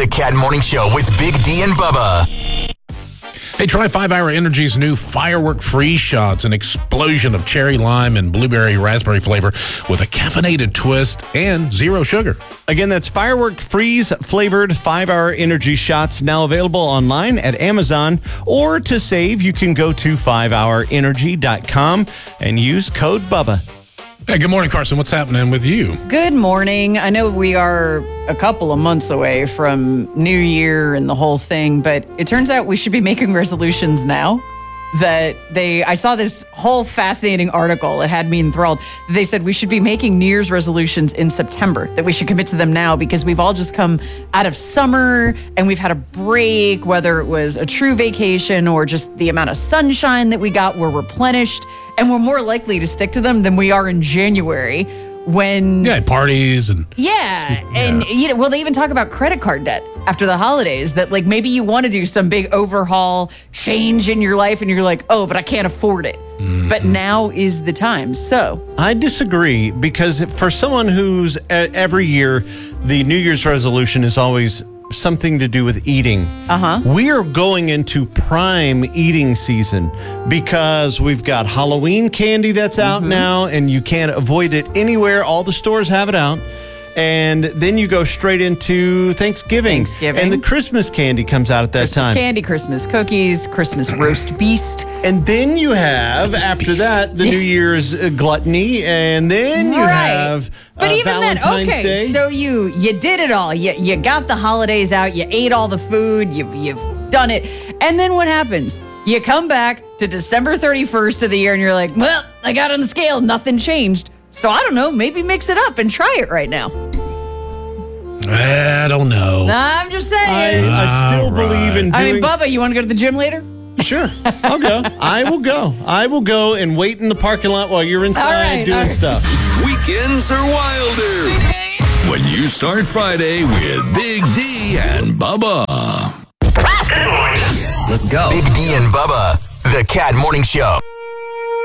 The Cat Morning Show with Big D and Bubba. Hey, try 5 Hour Energy's new Firework Freeze Shots, an explosion of cherry lime and blueberry raspberry flavor with a caffeinated twist and zero sugar. Again, that's Firework Freeze flavored 5 Hour Energy Shots, now available online at Amazon. Or to save, you can go to 5hourenergy.com and use code BUBBA. Hey, good morning, Carson. What's happening with you? Good morning. I know we are a couple of months away from New Year and the whole thing, but it turns out we should be making resolutions now. I saw this whole fascinating article. It had me enthralled. They said we should be making New Year's resolutions in September, that we should commit to them now because we've all just come out of summer and we've had a break, whether it was a true vacation or just the amount of sunshine that we got, we're replenished and we're more likely to stick to them than we are in January when... Yeah, parties and... Yeah, and well, they even talk about credit card debt after the holidays, that like maybe you want to do some big overhaul change in your life and you're like, oh, but I can't afford it. Mm-hmm. But now is the time. So I disagree, because for someone who's every year, the New Year's resolution is always something to do with eating. We are going into prime eating season because we've got Halloween candy that's out now, and you can't avoid it anywhere. All the stores have it out. And then you go straight into Thanksgiving. And the Christmas candy comes out at that time. Christmas candy, Christmas cookies, Christmas roast beast. And then you have, after that, the New Year's gluttony. And then you have but even Valentine's then, okay, Day. So you did it all. You got the holidays out. You ate all the food. You've done it. And then what happens? You come back to December 31st of the year and you're like, well, I got on the scale. Nothing changed. So I don't know, maybe mix it up and try it right now. I don't know. I'm just saying. I still believe in doing... I mean, Bubba, you want to go to the gym later? Sure, I'll go. I will go. I will go and wait in the parking lot while you're inside doing stuff. Weekends are wilder when you start Friday with Big D and Bubba. Let's go. Big D and Bubba, The Cat Morning Show.